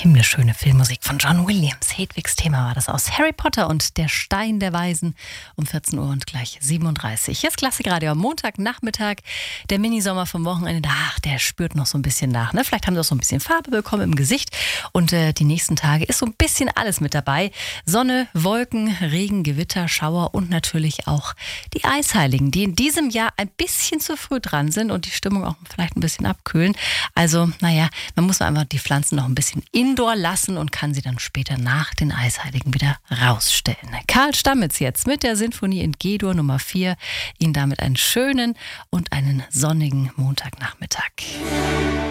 himmlisch schöne Filmmusik von John Williams. Hedwigs Thema war das aus Harry Potter und der Stein der Weisen um 14 Uhr und gleich 37. Jetzt Klassikradio am Montagnachmittag. Der Minisommer vom Wochenende, der spürt noch so ein bisschen nach. Ne? Vielleicht haben Sie auch so ein bisschen Farbe bekommen im Gesicht. Und die nächsten Tage ist so ein bisschen alles mit dabei. Sonne, Wolken, Regen, Gewitter, Schauer und natürlich auch die Eisheiligen, die in diesem Jahr ein bisschen zu früh dran sind und die Stimmung auch vielleicht ein bisschen abkühlen. Also, man muss einfach die Pflanzen noch ein bisschen indoor lassen und kann sie dann später nach den Eisheiligen wieder rausstellen. Karl Stammitz jetzt mit der Sinfonie in G-Dur Nummer 4. Ihnen damit einen schönen und einen sonnigen Montagnachmittag.